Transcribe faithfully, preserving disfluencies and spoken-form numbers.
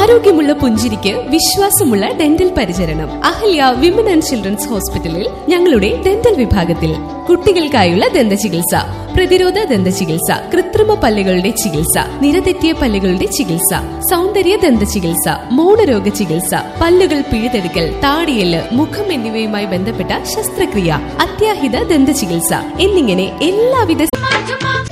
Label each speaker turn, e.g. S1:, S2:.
S1: ആരോഗ്യമുള്ള പുഞ്ചിരിക്ക് വിശ്വാസമുള്ള ഡെന്റൽ പരിചരണം. അഹല്യ വിമൻ ആൻഡ് ചിൽഡ്രൻസ് ഹോസ്പിറ്റലിൽ ഞങ്ങളുടെ ഡെന്റൽ വിഭാഗത്തിൽ കുട്ടികൾക്കായുള്ള ദന്ത ചികിത്സ, പ്രതിരോധ ദന്ത ചികിത്സ, കൃത്രിമ പല്ലുകളുടെ ചികിത്സ, നിരതെറ്റിയ പല്ലുകളുടെ ചികിത്സ, സൗന്ദര്യ ദന്ത ചികിത്സ, മൗനരോഗ ചികിത്സ, പല്ലുകൾ പിഴുതെടുക്കൽ, താടിയെല്ല്, മുഖം എന്നിവയുമായി ബന്ധപ്പെട്ട ശസ്ത്രക്രിയ, അത്യാഹിത ദന്ത ചികിത്സ എന്നിങ്ങനെ എല്ലാവിധ